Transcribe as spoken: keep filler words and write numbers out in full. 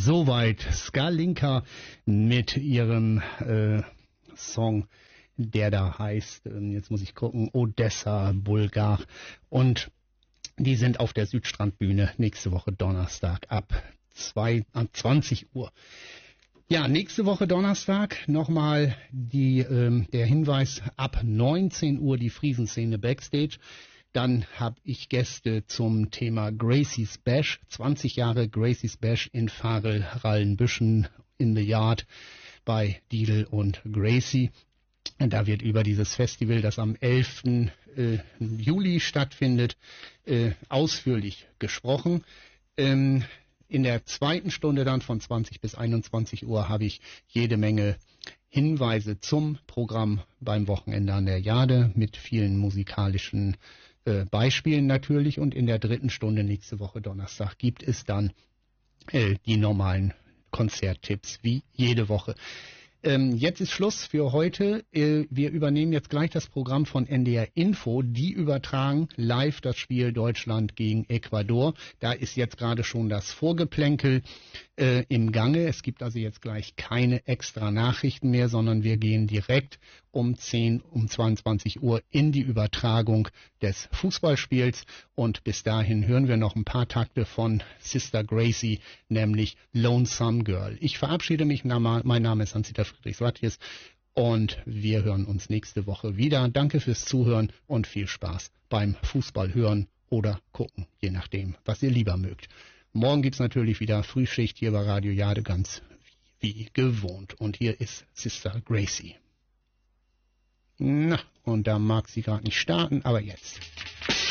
soweit Skalinka mit ihrem äh, Song, der da heißt, äh, jetzt muss ich gucken, Odessa Bulgar. Und die sind auf der Südstrandbühne nächste Woche Donnerstag ab zwei, ab zwanzig Uhr. Ja, nächste Woche Donnerstag nochmal die, ähm, der Hinweis, ab neunzehn Uhr die Friesenszene Backstage. Dann habe ich Gäste zum Thema Gracie's Bash, zwanzig Jahre Gracie's Bash in Varel, Rallenbüschen, in the Yard bei Didel und Gracie. Und da wird über dieses Festival, das am elften Äh, Juli stattfindet, äh, ausführlich gesprochen. Ähm, in der zweiten Stunde dann von zwanzig bis einundzwanzig Uhr habe ich jede Menge Hinweise zum Programm beim Wochenende an der Jade mit vielen musikalischen äh, Beispielen natürlich. Und in der dritten Stunde nächste Woche Donnerstag gibt es dann äh, die normalen Konzerttipps wie jede Woche. Ähm, jetzt ist Schluss für heute. Äh, wir übernehmen jetzt gleich das Programm von N D R Info. Die übertragen live das Spiel Deutschland gegen Ecuador. Da ist jetzt gerade schon das Vorgeplänkel äh, im Gange. Es gibt also jetzt gleich keine extra Nachrichten mehr, sondern wir gehen direkt um zehn, um zweiundzwanzig Uhr in die Übertragung des Fußballspiels. Und bis dahin hören wir noch ein paar Takte von Sister Gracie, nämlich Lonesome Girl. Ich verabschiede mich. Mein Name ist Hans-Dieter Friedrichs-Ratjes und wir hören uns nächste Woche wieder. Danke fürs Zuhören und viel Spaß beim Fußball hören oder gucken, je nachdem, was ihr lieber mögt. Morgen gibt's natürlich wieder Frühschicht hier bei Radio Jade, ganz wie, wie gewohnt. Und hier ist Sister Gracie. Na, und da mag sie gerade nicht starten, aber jetzt.